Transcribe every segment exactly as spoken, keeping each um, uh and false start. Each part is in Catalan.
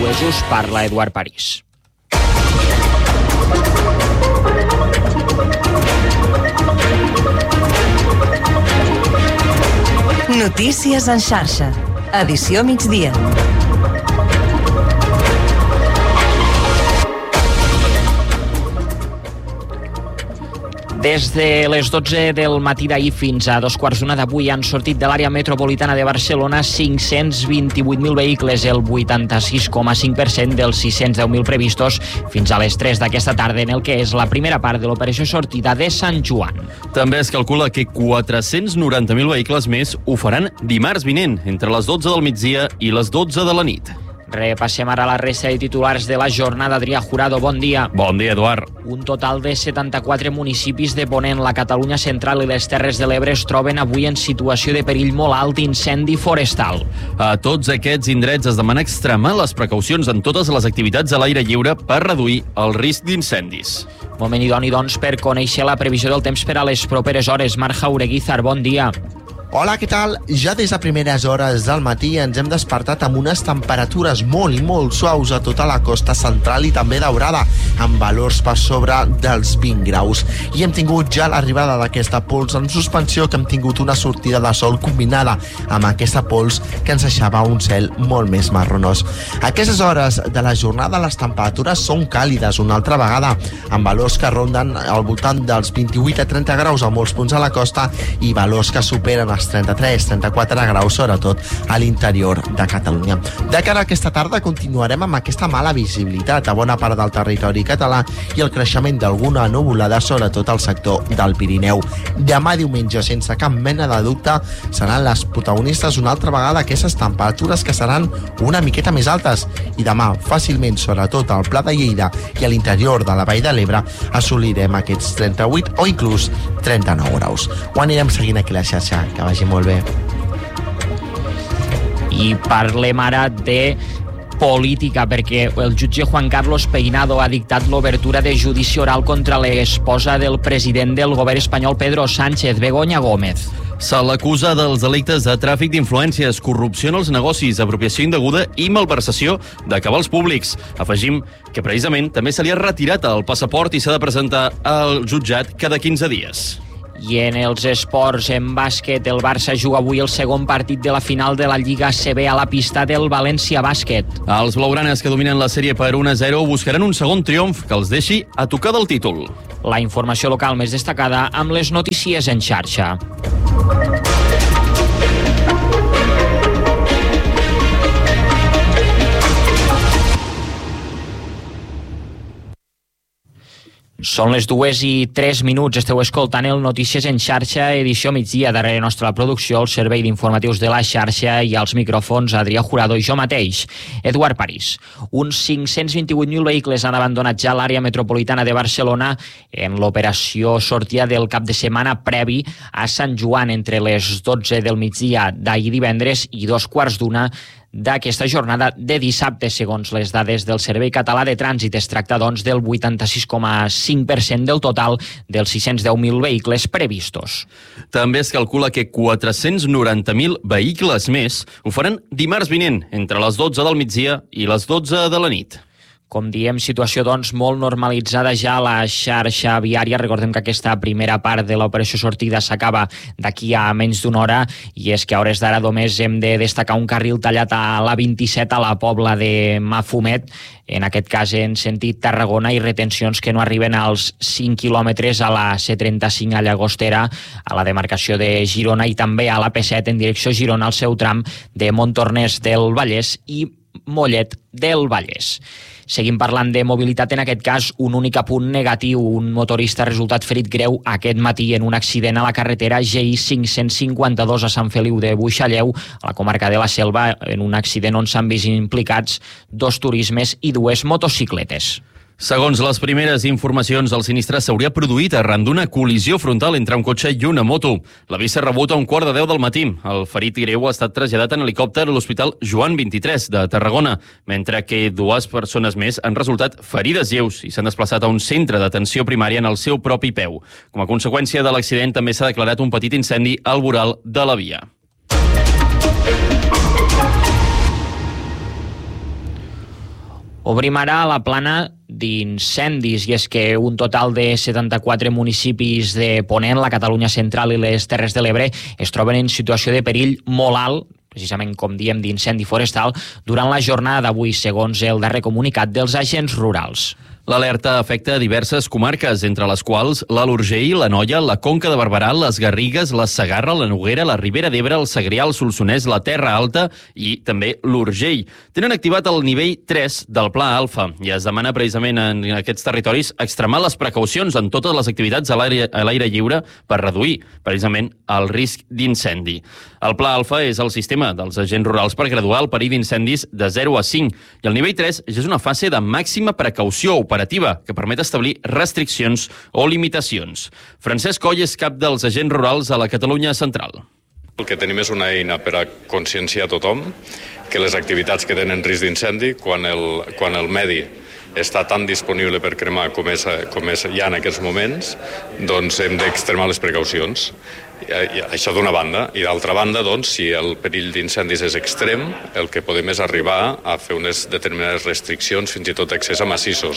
les us parla Eduard París. Notícies en xarxa. Edició migdia. Des de les dotze del matí d'ahir fins a dos quarts d'una d'avui han sortit de l'àrea metropolitana de Barcelona cinc-cents vint-i-vuit mil vehicles, el vuitanta-sis coma cinc per cent dels sis-cents deu mil previstos fins a les tres d'aquesta tarda en el que és la primera part de l'operació sortida de Sant Joan. També es calcula que quatre-cents noranta mil vehicles més ho faran dimarts vinent, entre les dotze del migdia i les dotze de la nit. Repassem ara la resta de titulars de la jornada. Adrià Jurado, bon dia. Bon dia, Eduard. Un total de setanta-quatre municipis de Ponent, la Catalunya central i les Terres de l'Ebre es troben avui en situació de perill molt alt d'incendi forestal. A tots aquests indrets es demana extremar les precaucions en totes les activitats a l'aire lliure per reduir el risc d'incendis. Moment idoni, doncs, per conèixer la previsió del temps per a les properes hores. Marc Jaureguizar, bon dia. Hola, què tal? Ja des de primeres hores del matí ens hem despertat amb unes temperatures molt i molt suaus a tota la costa central i també daurada, amb valors per sobre dels vint graus. I hem tingut ja l'arribada d'aquesta pols en suspensió, que hem tingut una sortida de sol combinada amb aquesta pols que ens deixava un cel molt més marronós. A aquestes hores de la jornada les temperatures són càlides una altra vegada, amb valors que ronden al voltant dels vint-i-vuit a trenta graus a molts punts a la costa i valors que superen els trenta-tres a trenta-quatre graus, sobretot a l'interior de Catalunya. De cara a aquesta tarda continuarem amb aquesta mala visibilitat a bona part del territori català i el creixement d'alguna nuvolada, sobretot al sector del Pirineu. Demà diumenge, sense cap mena de dubte, seran les protagonistes una altra vegada aquestes temperatures que seran una miqueta més altes i demà fàcilment, sobretot al Pla de Lleida i a l'interior de la Vall de l'Ebre, assolirem aquests trenta-vuit o inclús trenta-nou graus. Ho anirem seguint aquí a la xarxa. Que vagi molt bé. I parlem ara de política, perquè el jutge Juan Carlos Peinado ha dictat l'obertura de judici oral contra l'esposa del president del govern espanyol, Pedro Sánchez, Begoña Gómez. Se l'acusa dels delictes de tràfic d'influències, corrupció en els negocis, apropiació indeguda i malversació de cabals públics. Afegim que precisament també se li ha retirat el passaport i s'ha de presentar al jutjat cada quinze dies. I en els esports, en bàsquet, el Barça juga avui el segon partit de la final de la Lliga A C B a la pista del València Bàsquet. Els blaugranes, que dominen la sèrie per un a zero, buscaran un segon triomf que els deixi a tocar del títol. La informació local més destacada amb les notícies en xarxa. Són les dues i tres minuts. Esteu escoltant el Notícies en xarxa, edició migdia. Darrere nostra la producció, el servei d'informatius de la xarxa i als micròfons Adrià Jurado i jo mateix, Eduard París. Uns cinc-cents vint-i-vuit mil vehicles han abandonat ja l'àrea metropolitana de Barcelona en l'operació sortida del cap de setmana previ a Sant Joan entre les dotze del migdia d'ahir divendres i dos quarts d'una d'aquesta jornada de dissabte. Segons les dades del Servei Català de Trànsit, es tracta doncs del vuitanta-sis coma cinc per cent del total dels sis-cents deu mil vehicles previstos. També es calcula que quatre-cents noranta mil vehicles més ho faran dimarts vinent, entre les dotze del migdia i les dotze de la nit. Com diem, situació doncs molt normalitzada ja a la xarxa viària. Recordem que aquesta primera part de l'operació sortida s'acaba d'aquí a menys d'una hora i és que a hores d'ara només hem de destacar un carril tallat a l'A vint-i-set a la Pobla de Mafumet, en aquest cas en sentit Tarragona, i retencions que no arriben als cinc quilòmetres a la C trenta-cinc a Llagostera, a la demarcació de Girona, i també a l'A P set en direcció a Girona, al seu tram de Montornès del Vallès i Mollet del Vallès. Seguim parlant de mobilitat, en aquest cas un únic apunt negatiu. Un motorista ha resultat ferit greu aquest matí en un accident a la carretera G I cinc-cents cinquanta-dos a Sant Feliu de Buixalleu, a la comarca de la Selva, en un accident on s'han vist implicats dos turismes i dues motocicletes. Segons les primeres informacions, el sinistre s'hauria produït arran d'una col·lisió frontal entre un cotxe i una moto. L'avís s'ha rebut a un quart de deu del matí. El ferit greu ha estat traslladat en helicòpter a l'Hospital Joan vint-i-tres de Tarragona, mentre que dues persones més han resultat ferides lleus i s'han desplaçat a un centre d'atenció primària en el seu propi peu. Com a conseqüència de l'accident, també s'ha declarat un petit incendi al voral de la via. Obrim ara la plana d'incendis, i és que un total de setanta-quatre municipis de Ponent, la Catalunya central i les Terres de l'Ebre es troben en situació de perill molt alt, precisament com diem d'incendi forestal, durant la jornada d'avui, segons el darrer comunicat dels agents rurals. L'alerta afecta diverses comarques, entre les quals l'Alt Urgell, l'Anoia, la Conca de Barberà, les Garrigues, la Segarra, la Noguera, la Ribera d'Ebre, el Segrià, el Solsonès, la Terra Alta i també l'Urgell. Tenen activat el nivell tres del Pla Alfa i es demana precisament en aquests territoris extremar les precaucions en totes les activitats a l'aire a l'aire lliure per reduir precisament el risc d'incendi. El Pla Alfa és el sistema dels agents rurals per graduar el perill d'incendis de zero a cinc i el nivell tres és una fase de màxima precaució operativa que permet establir restriccions o limitacions. Francesc Coll és cap dels agents rurals a la Catalunya central. El que tenim és una eina per a conscienciar a tothom que les activitats que tenen risc d'incendi, quan el, quan el medi està tan disponible per cremar com és, com és ja en aquests moments, doncs hem d'extremar les precaucions. I, això d'una banda. I d'altra banda, doncs, si el perill d'incendis és extrem, el que podem és arribar a fer unes determinades restriccions, fins i tot accés a massissos.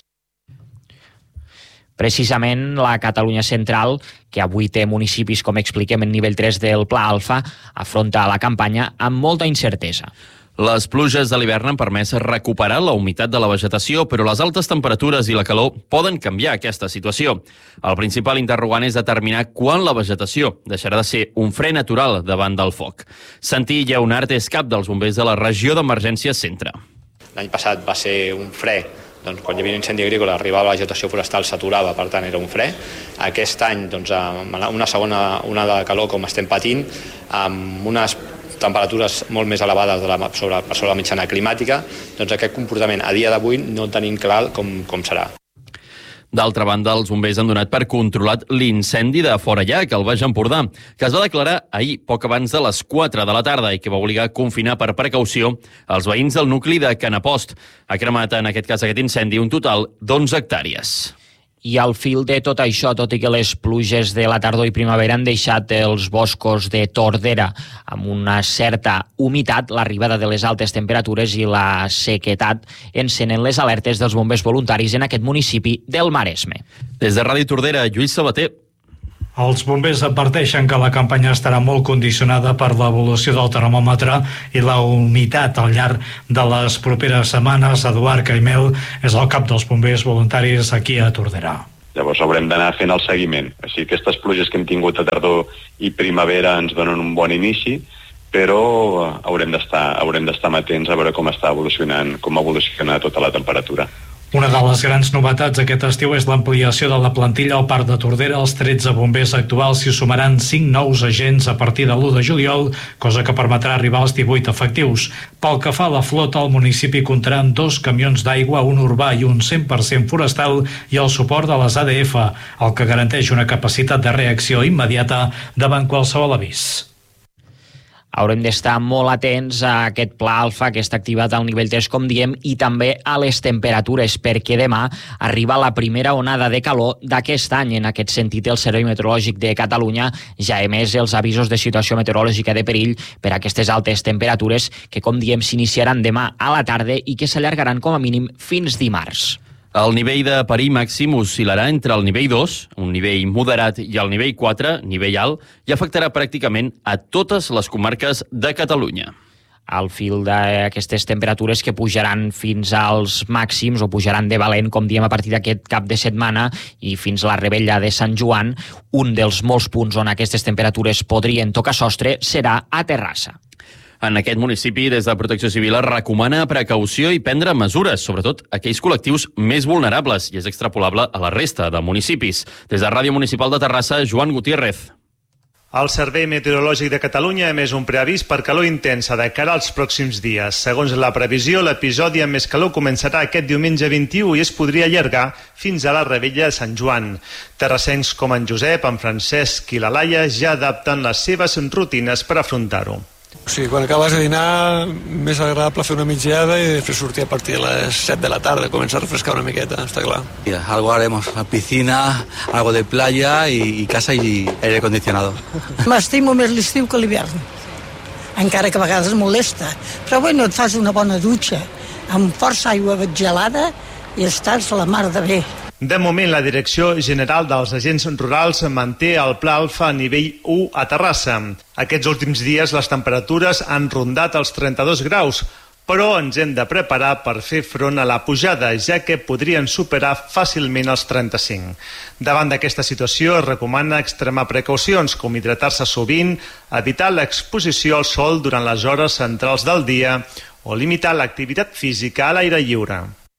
Precisament la Catalunya central, que avui té municipis, com expliquem, en nivell tres del Pla Alfa, afronta la campanya amb molta incertesa. Les pluges de l'hivern han permès recuperar la humitat de la vegetació, però les altes temperatures i la calor poden canviar aquesta situació. El principal interrogant és determinar quan la vegetació deixarà de ser un fre natural davant del foc. Santi Lleonart és cap dels bombers de la regió d'emergència centre. L'any passat va ser un fre. Doncs, quan hi havia un incendi agrícola arribava la vegetació forestal, s'aturava, per tant era un fre. Aquest any, doncs, amb una segona onada de calor com estem patint, amb unes temperatures molt més elevades de la, sobre, per sobre la mitjana climàtica, doncs aquest comportament a dia d'avui no tenim clar com, com serà. D'altra banda, els bombers han donat per controlat l'incendi de Forallac, al Baix Empordà, que es va declarar ahir, poc abans de les quatre de la tarda, i que va obligar a confinar per precaució els veïns del nucli de Canapost. Ha cremat, en aquest cas, aquest incendi, un total d'onze hectàrees. I al fil de tot això, tot i que les pluges de la tardor i primavera han deixat els boscos de Tordera amb una certa humitat, l'arribada de les altes temperatures i la sequetat encenen les alertes dels bombers voluntaris en aquest municipi del Maresme. Des de Ràdio Tordera, Lluís Sabater. Els bombers adverteixen que la campanya estarà molt condicionada per l'evolució del termòmetre i la humitat al llarg de les properes setmanes. Eduard Caimel és el cap dels bombers voluntaris aquí a Tordera. Llavors haurem d'anar fent el seguiment. Així, aquestes pluges que hem tingut a tardor i primavera ens donen un bon inici, però haurem d'estar haurem d'estar amatents a veure com està evolucionant, com evoluciona tota la temperatura. Una de les grans novetats aquest estiu és l'ampliació de la plantilla al Parc de Tordera. Els tretze bombers actuals s'hi sumaran cinc nous agents a partir de l'u de juliol, cosa que permetrà arribar als divuit efectius. Pel que fa a la flota, el municipi comptarà amb dos camions d'aigua, un urbà i un cent per cent forestal, i el suport de les A D F, el que garanteix una capacitat de reacció immediata davant qualsevol avís. Haurem d'estar molt atents a aquest pla alfa que està activat al nivell tres, com diem, i també a les temperatures, perquè demà arriba la primera onada de calor d'aquest any. En aquest sentit, el Servei Meteorològic de Catalunya ja ha emès els avisos de situació meteorològica de perill per a aquestes altes temperatures que, com diem, s'iniciaran demà a la tarda i que s'allargaran com a mínim fins dimarts. El nivell de perill màxim oscil·larà entre el nivell dos, un nivell moderat, i el nivell quatre, nivell alt, i afectarà pràcticament a totes les comarques de Catalunya. Al fil d'aquestes temperatures que pujaran fins als màxims o pujaran de valent, com diem, a partir d'aquest cap de setmana i fins a la Rebella de Sant Joan, un dels molts punts on aquestes temperatures podrien tocar sostre serà a Terrassa. En aquest municipi, des de Protecció Civil es recomana precaució i prendre mesures, sobretot aquells col·lectius més vulnerables, i és extrapolable a la resta de municipis. Des de Ràdio Municipal de Terrassa, Joan Gutiérrez. El Servei Meteorològic de Catalunya ha emès un preavís per calor intensa de cara als pròxims dies. Segons la previsió, l'episodi amb més calor començarà aquest diumenge vint-i-u i es podria allargar fins a la Rebella de Sant Joan. Terrassencs com en Josep, en Francesc i la Laia ja adapten les seves rutines per afrontar-ho. O sigui, quan acabes de dinar, més agradable fer una migdiada i després sortir a partir de les set de la tarda, començar a refrescar una miqueta, està clar. Algo haremos, a piscina, algo de playa y, y casa y aire acondicionado. M'estimo més l'estiu que l'hivern, encara que a vegades molesta, però bueno, et fas una bona dutxa amb força aigua gelada i estàs la mar de bé. De moment, la Direcció General dels Agents Rurals manté el Pla Alfa a nivell u a Terrassa. Aquests últims dies les temperatures han rondat els trenta-dos graus, però ens hem de preparar per fer front a la pujada, ja que podrien superar fàcilment els trenta-cinc. Davant d'aquesta situació es recomana extremar precaucions, com hidratar-se sovint, evitar l'exposició al sol durant les hores centrals del dia o limitar l'activitat física a l'aire lliure.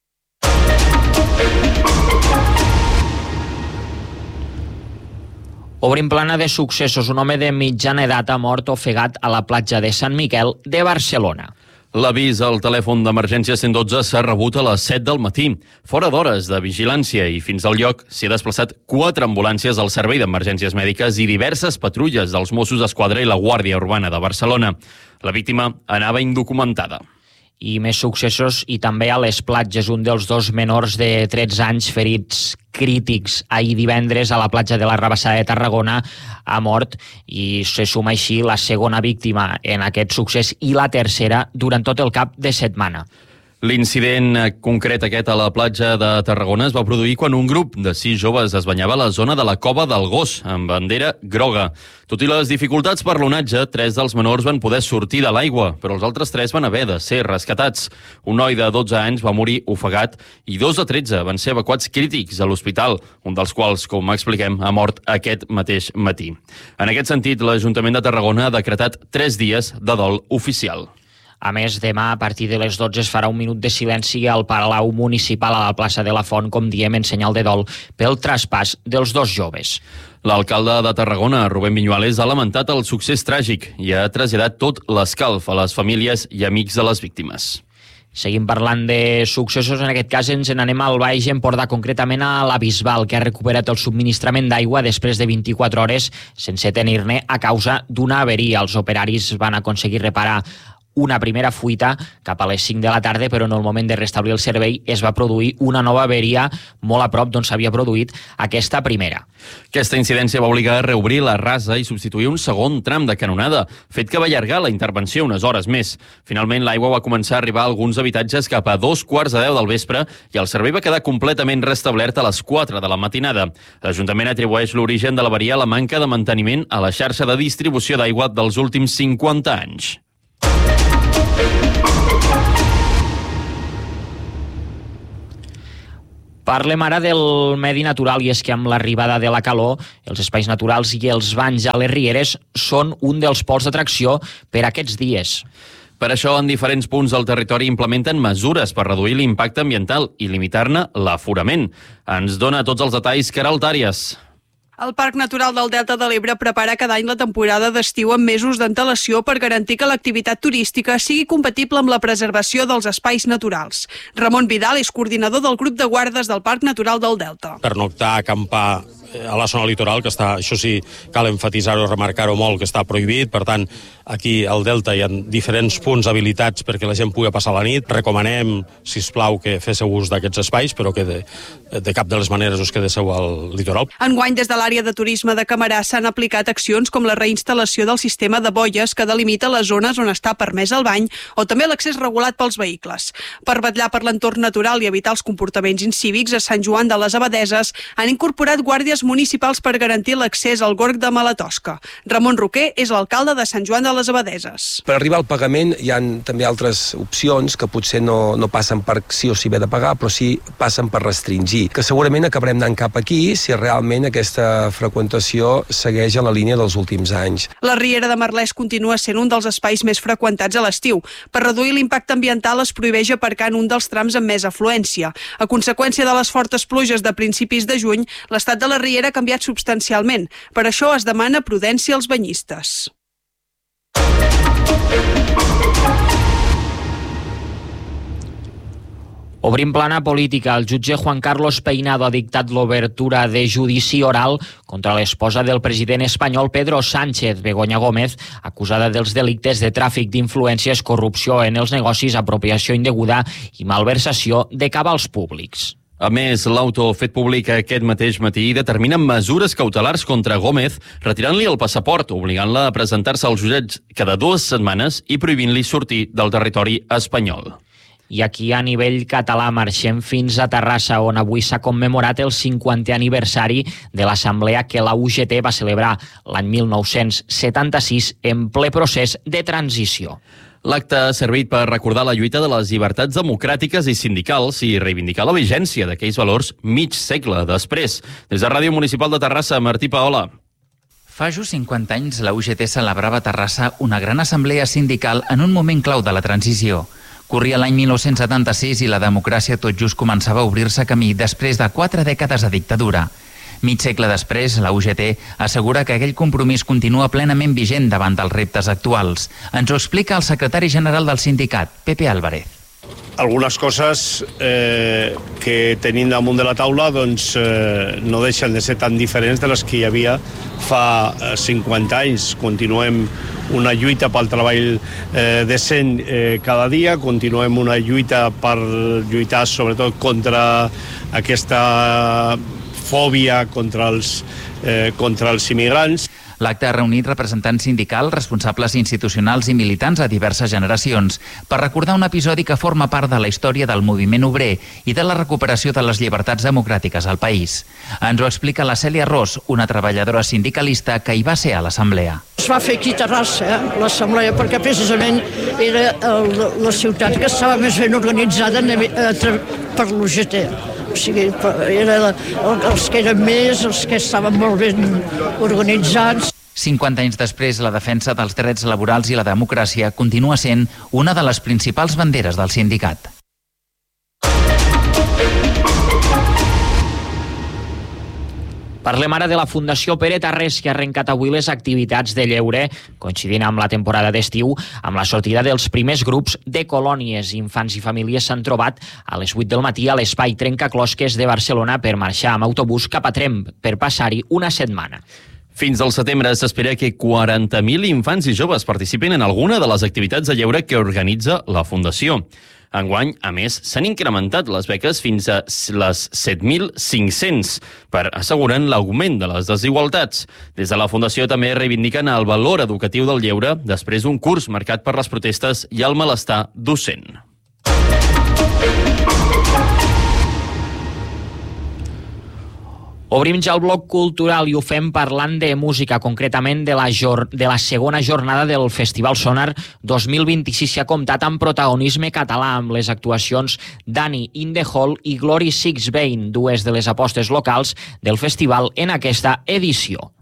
Obrim plana de successos. Un home de mitjana edat ha mort ofegat a la platja de Sant Miquel de Barcelona. L'avís al telèfon d'emergència cent dotze s'ha rebut a les set del matí. Fora d'hores de vigilància i fins al lloc s'hi ha desplaçat quatre ambulàncies al Servei d'Emergències Mèdiques i diverses patrulles dels Mossos d'Esquadra i la Guàrdia Urbana de Barcelona. La víctima anava indocumentada. I més successos i també a les platges. Un dels dos menors de tretze anys ferits crítics ahir divendres a la platja de la Rabassada de Tarragona ha mort i se suma així la segona víctima en aquest succés i la tercera durant tot el cap de setmana. L'incident concret aquest a la platja de Tarragona es va produir quan un grup de sis joves es banyava a la zona de la Cova del Gos, amb bandera groga. Tot i les dificultats per l'onatge, tres dels menors van poder sortir de l'aigua, però els altres tres van haver de ser rescatats. Un noi de dotze anys va morir ofegat i dos de tretze van ser evacuats crítics a l'hospital, un dels quals, com expliquem, ha mort aquest mateix matí. En aquest sentit, l'Ajuntament de Tarragona ha decretat tres dies de dol oficial. A més, demà, a partir de les dotze, es farà un minut de silenci al Palau Municipal a la plaça de la Font, com diem, en senyal de dol pel traspàs dels dos joves. L'alcalde de Tarragona, Rubén Viñuales, ha lamentat el succés tràgic i ha traslladat tot l'escalf a les famílies i amics de les víctimes. Seguim parlant de successos, en aquest cas ens n'anem al Baix Empordà, concretament a la Bisbal, que ha recuperat el subministrament d'aigua després de vint-i-quatre hores sense tenir-ne a causa d'una averia. Els operaris van aconseguir reparar una primera fuita cap a les cinc de la tarda, però en el moment de restablir el servei es va produir una nova averia molt a prop d'on s'havia produït aquesta primera. Aquesta incidència va obligar a reobrir la rasa i substituir un segon tram de canonada, fet que va allargar la intervenció unes hores més. Finalment, l'aigua va començar a arribar a alguns habitatges cap a dos quarts de deu del vespre i el servei va quedar completament restablert a les quatre de la matinada. L'Ajuntament atribueix l'origen de l'avaria a la manca de manteniment a la xarxa de distribució d'aigua dels últims cinquanta anys. Parlem ara del medi natural, i és que amb l'arribada de la calor, els espais naturals i els banys a les rieres són un dels pols d'atracció per aquests dies. Per això, en diferents punts del territori implementen mesures per reduir l'impacte ambiental i limitar-ne l'aforament. Ens dona tots els detalls Caral Tàries. El Parc Natural del Delta de l'Ebre prepara cada any la temporada d'estiu amb mesos d'antelació per garantir que l'activitat turística sigui compatible amb la preservació dels espais naturals. Ramon Vidal és coordinador del grup de guardes del Parc Natural del Delta. Pernoctar, acampar a la zona litoral, que està, això sí, cal emfatitzar-ho, remarcar-ho molt, que està prohibit. Per tant, aquí al Delta hi ha diferents punts habilitats perquè la gent pugui passar la nit. Recomanem, sisplau, que féssiu ús d'aquests espais, però que de, de cap de les maneres us quedéssiu al litoral. Enguany, des de l'àrea de turisme de Camarà s'han aplicat accions com la reinstal·lació del sistema de boies que delimita les zones on està permès el bany o també l'accés regulat pels vehicles. Per vetllar per l'entorn natural i evitar els comportaments incívics, a Sant Joan de les Abadeses han incorporat guàrdies municipals per garantir l'accés al gorg de Malatosca. Ramon Roquer és l'alcalde de Sant Joan de les Abadeses. Per arribar al pagament hi ha també altres opcions que potser no, no passen per sí o sí haver de pagar, però sí passen per restringir, que segurament acabarem anant cap aquí si realment aquesta freqüentació segueix a la línia dels últims anys. La Riera de Merlès continua sent un dels espais més freqüentats a l'estiu. Per reduir l'impacte ambiental es prohibeix aparcar en un dels trams amb més afluència. A conseqüència de les fortes pluges de principis de juny, l'estat de la Riera ha canviat substancialment. Per això es demana prudència als banyistes. Obrim plana política. El jutge Juan Carlos Peinado ha dictat l'obertura de judici oral contra l'esposa del president espanyol Pedro Sánchez, Begoña Gómez, acusada dels delictes de tràfic d'influències, corrupció en els negocis, apropiació indeguda i malversació de cabals públics. A més, l'auto fet públic aquest mateix matí determina mesures cautelars contra Gómez, retirant-li el passaport, obligant-la a presentar-se als jutjats cada dues setmanes i prohibint-li sortir del territori espanyol. I aquí a nivell català marxem fins a Terrassa, on avui s'ha commemorat el cinquantè aniversari de l'assemblea que la U G T va celebrar l'any mil nou-cents setanta-sis en ple procés de transició. L'acte ha servit per recordar la lluita de les llibertats democràtiques i sindicals i reivindicar la vigència d'aquells valors mig segle després. Des de Ràdio Municipal de Terrassa, Martí Paola. Fa just cinquanta anys, la U G T celebrava a Terrassa una gran assemblea sindical en un moment clau de la transició. Corria l'any mil nou-cents setanta-sis i la democràcia tot just començava a obrir-se camí després de quatre dècades de dictadura. Mig segle després, la U G T assegura que aquell compromís continua plenament vigent davant dels reptes actuals. Ens ho explica el secretari general del sindicat, Pepe Álvarez. Algunes coses eh, que tenim damunt de la taula doncs, eh, no deixen de ser tan diferents de les que hi havia fa cinquanta anys. Continuem una lluita pel treball eh, decent eh, cada dia, continuem una lluita per lluitar sobretot contra aquesta fòbia contra els, eh, contra els immigrants. L'acte ha reunit representants sindicals, responsables institucionals i militants a diverses generacions per recordar un episodi que forma part de la història del moviment obrer i de la recuperació de les llibertats democràtiques al país. Ens ho explica la Cèlia Ros, una treballadora sindicalista que hi va ser a l'assemblea. Es va fer aquí a Terrassa, eh, l'assemblea, perquè precisament era el, la ciutat que estava més ben organitzada per l'U G T. O sigui, era els que eren més, els que estaven molt ben organitzats. cinquanta anys després, la defensa dels drets laborals i la democràcia continua sent una de les principals banderes del sindicat. Parlem ara de la Fundació Pere Tarrés, que ha arrencat avui les activitats de lleure, coincidint amb la temporada d'estiu, amb la sortida dels primers grups de colònies. Infants i famílies s'han trobat a les vuit del matí a l'espai Trencaclosques de Barcelona per marxar amb autobús cap a Tremp, per passar-hi una setmana. Fins al setembre s'espera que quaranta mil infants i joves participin en alguna de les activitats de lleure que organitza la Fundació. Enguany, a més, s'han incrementat les beques fins a les set mil cinc-cents per assegurar l'augment de les desigualtats. Des de la Fundació també reivindiquen el valor educatiu del lleure després d'un curs marcat per les protestes i el malestar docent. Obrim ja el bloc cultural i ho fem parlant de música, concretament de la, jor de la segona jornada del Festival Sonar dos mil vint-i-sis, que ha comptat amb protagonisme català, amb les actuacions d'Annie in the Hall i Glory Sixbane, dues de les apostes locals del festival en aquesta edició.